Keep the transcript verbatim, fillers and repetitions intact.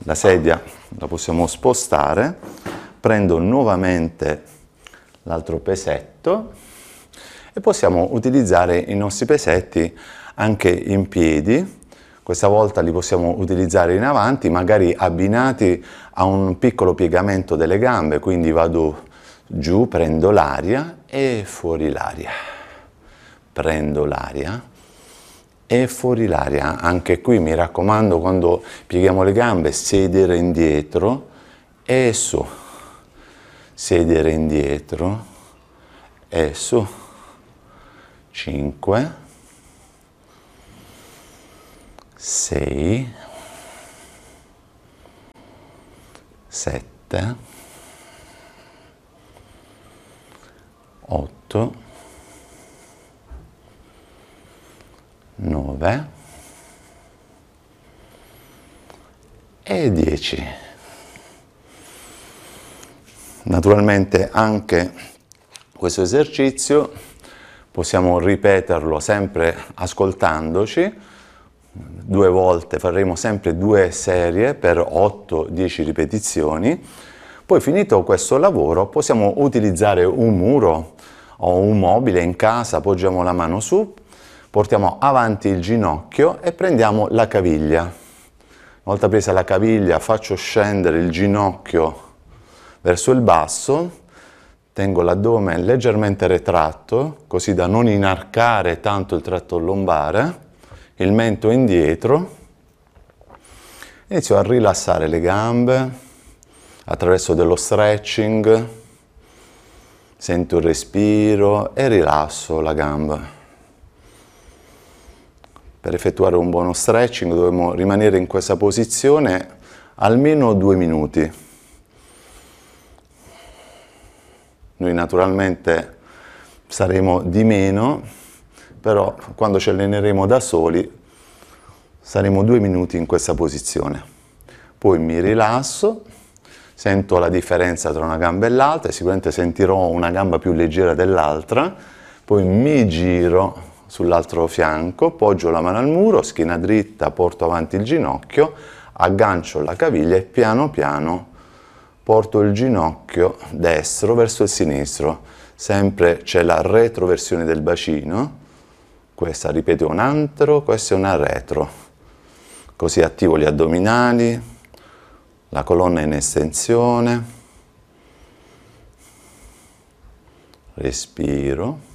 La sedia la possiamo spostare, prendo nuovamente l'altro pesetto e possiamo utilizzare i nostri pesetti anche in piedi. Questa volta li possiamo utilizzare in avanti, magari abbinati a un piccolo piegamento delle gambe, quindi vado giù, prendo l'aria e fuori l'aria, prendo l'aria e fuori l'aria. Anche qui mi raccomando, quando pieghiamo le gambe, sedere indietro e su, sedere indietro e su, cinque, sei, sette, otto, nove e dieci. Naturalmente anche questo esercizio possiamo ripeterlo sempre ascoltandoci. Due volte faremo sempre due serie per otto dieci ripetizioni. Poi, finito questo lavoro, possiamo utilizzare un muro o un mobile in casa, poggiamo la mano su, portiamo avanti il ginocchio e prendiamo la caviglia. Una volta presa la caviglia, faccio scendere il ginocchio verso il basso, tengo l'addome leggermente retratto, così da non inarcare tanto il tratto lombare, il mento indietro, inizio a rilassare le gambe attraverso dello stretching, sento il respiro e rilasso la gamba. Per effettuare un buono stretching dobbiamo rimanere in questa posizione almeno due minuti. Noi naturalmente saremo di meno, però quando ci alleneremo da soli saremo due minuti in questa posizione. Poi mi rilasso, sento la differenza tra una gamba e l'altra, e sicuramente sentirò una gamba più leggera dell'altra, poi mi giro sull'altro fianco, poggio la mano al muro, schiena dritta, porto avanti il ginocchio, aggancio la caviglia e piano piano porto il ginocchio destro verso il sinistro. Sempre c'è la retroversione del bacino, questa ripeto un antero, questa è una retro, così attivo gli addominali, la colonna in estensione, respiro.